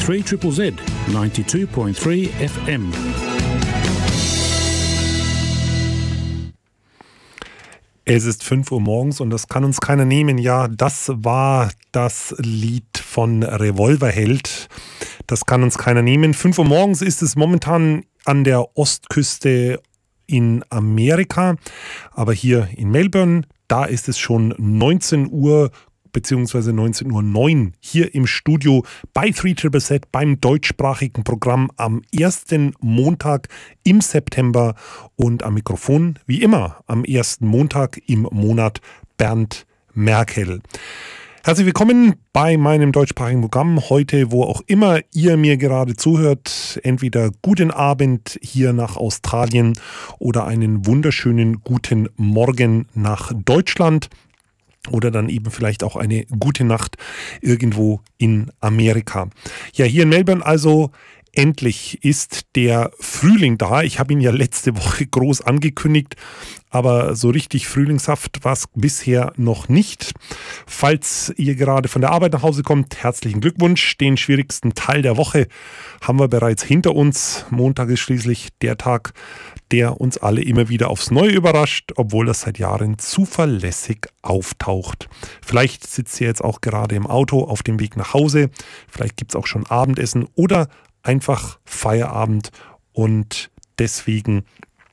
3ZZZ 92.3 FM. Es ist 5 Uhr morgens und das kann uns keiner nehmen. Ja, das war das Lied von Revolverheld. Das kann uns keiner nehmen. 5 Uhr morgens ist es momentan an der Ostküste in Amerika. Aber hier in Melbourne, da ist es schon 19 Uhr beziehungsweise 19:09 Uhr hier im Studio bei 3ZZZ beim deutschsprachigen Programm am ersten Montag im September und am Mikrofon wie immer am ersten Montag im Monat Bernd Merkel. Herzlich willkommen bei meinem deutschsprachigen Programm heute, wo auch immer ihr mir gerade zuhört. Entweder guten Abend hier nach Australien oder einen wunderschönen guten Morgen nach Deutschland. Oder dann eben vielleicht auch eine gute Nacht irgendwo in Amerika. Ja, hier in Melbourne also endlich ist der Frühling da. Ich habe ihn ja letzte Woche groß angekündigt, aber so richtig frühlingshaft war es bisher noch nicht. Falls ihr gerade von der Arbeit nach Hause kommt, herzlichen Glückwunsch. Den schwierigsten Teil der Woche haben wir bereits hinter uns. Montag ist schließlich der Tag, der uns alle immer wieder aufs Neue überrascht, obwohl das seit Jahren zuverlässig auftaucht. Vielleicht sitzt ihr jetzt auch gerade im Auto auf dem Weg nach Hause. Vielleicht gibt es auch schon Abendessen oder einfach Feierabend und deswegen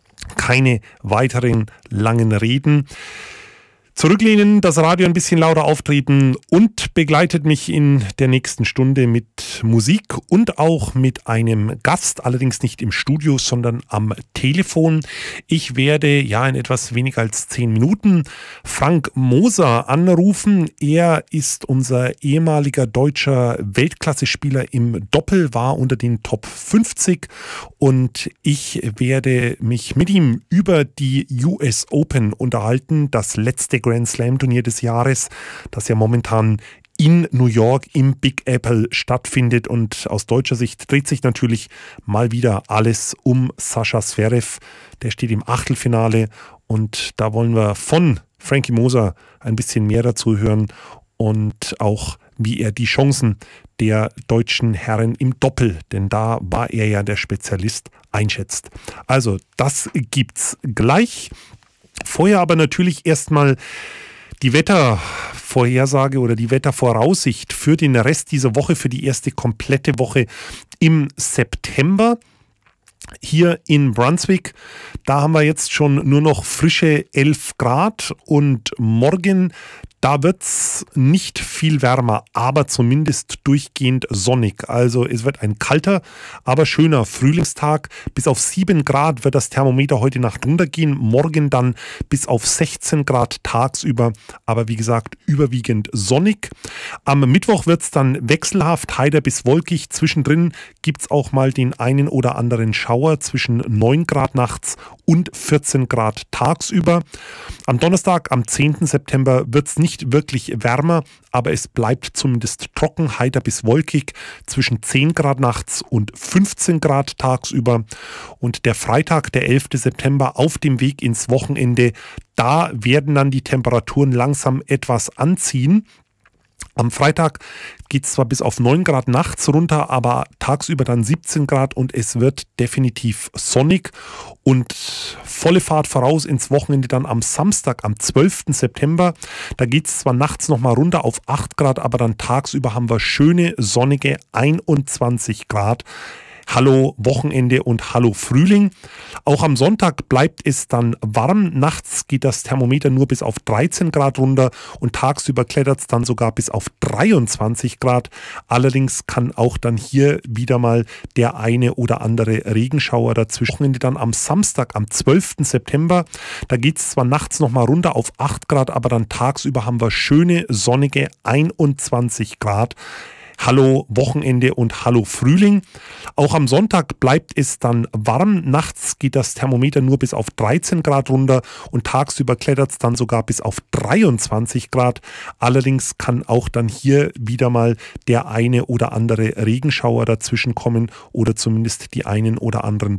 keine weiteren langen Reden. Zurücklehnen, das Radio ein bisschen lauter auftreten und begleitet mich in der nächsten Stunde mit Musik und auch mit einem Gast, allerdings nicht im Studio, sondern am Telefon. Ich werde in etwas weniger als 10 Minuten Frank Moser anrufen. Er ist unser ehemaliger deutscher Weltklasse-Spieler im Doppel, war unter den Top 50 und ich werde mich mit ihm über die US Open unterhalten, das letzte Grand Slam Turnier des Jahres, das ja momentan in New York im Big Apple stattfindet, und aus deutscher Sicht dreht sich natürlich mal wieder alles um Sascha Zverev. Der steht im Achtelfinale und da wollen wir von Frankie Moser ein bisschen mehr dazu hören und auch wie er die Chancen der deutschen Herren im Doppel, denn da war er ja der Spezialist, einschätzt. Also das gibt's gleich. Vorher aber natürlich erstmal die Wettervorhersage oder die Wettervoraussicht für den Rest dieser Woche, für die erste komplette Woche im September. Hier in Brunswick, da haben wir jetzt schon nur noch frische 11 Grad und morgen, da wird es nicht viel wärmer, aber zumindest durchgehend sonnig. Also es wird ein kalter, aber schöner Frühlingstag. Bis auf 7 Grad wird das Thermometer heute Nacht runtergehen. Morgen dann bis auf 16 Grad tagsüber, aber wie gesagt überwiegend sonnig. Am Mittwoch wird es dann wechselhaft, heiter bis wolkig. Zwischendrin gibt es auch mal den einen oder anderen Schauer zwischen 9 Grad nachts und 14 Grad tagsüber. Am Donnerstag, am 10. September, wird es nicht wirklich wärmer, aber es bleibt zumindest trocken, heiter bis wolkig, zwischen 10 Grad nachts und 15 Grad tagsüber. Und der Freitag, der 11. September, auf dem Weg ins Wochenende, da werden dann die Temperaturen langsam etwas anziehen. Am Freitag geht es zwar bis auf 9 Grad nachts runter, aber tagsüber dann 17 Grad und es wird definitiv sonnig und volle Fahrt voraus ins Wochenende dann am Samstag, am 12. September. Da geht es zwar nachts nochmal runter auf 8 Grad, aber dann tagsüber haben wir schöne sonnige 21 Grad. Hallo Wochenende und hallo Frühling. Auch am Sonntag bleibt es dann warm. Nachts geht das Thermometer nur bis auf 13 Grad runter und tagsüber klettert es dann sogar bis auf 23 Grad. Allerdings kann auch dann hier wieder mal der eine oder andere Regenschauer dazwischen. Dann am Samstag, am 12. September, da geht es zwar nachts nochmal runter auf 8 Grad, aber dann tagsüber haben wir schöne sonnige 21 Grad. Hallo Wochenende und hallo Frühling. Auch am Sonntag bleibt es dann warm. Nachts geht das Thermometer nur bis auf 13 Grad runter und tagsüber klettert es dann sogar bis auf 23 Grad. Allerdings kann auch dann hier wieder mal der eine oder andere Regenschauer dazwischen kommen oder zumindest die einen oder anderen